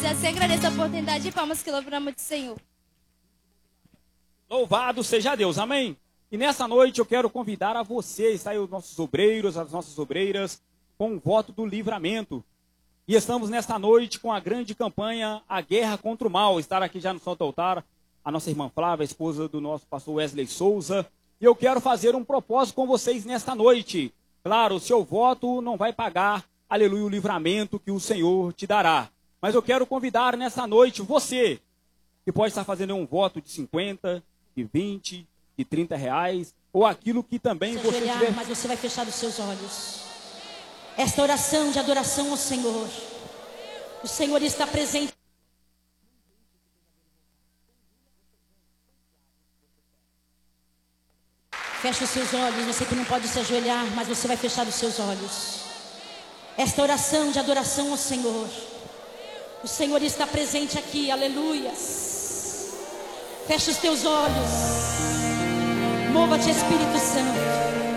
assim, agradeço a oportunidade de palmas que louvamos do Senhor. Louvado seja Deus, amém? E nessa noite eu quero convidar a vocês, aí os nossos obreiros, as nossas obreiras, com o voto do livramento. E estamos nesta noite com a grande campanha A Guerra contra o Mal. Estar aqui já no Santo Altar, a nossa irmã Flávia, a esposa do nosso pastor Wesley Souza. E eu quero fazer um propósito com vocês nesta noite. Claro, o seu voto não vai pagar, aleluia, o livramento que o Senhor te dará. Mas eu quero convidar nessa noite você, que pode estar fazendo um voto de 50, de 20, de 30 reais, ou aquilo que também você tiver... Mas você vai fechar os seus olhos. Esta oração de adoração ao Senhor. O Senhor está presente. Feche os seus olhos. Você que não pode se ajoelhar, mas você vai fechar os seus olhos. Esta oração de adoração ao Senhor. O Senhor está presente aqui, aleluias. Feche os teus olhos. Mova-te, Espírito Santo.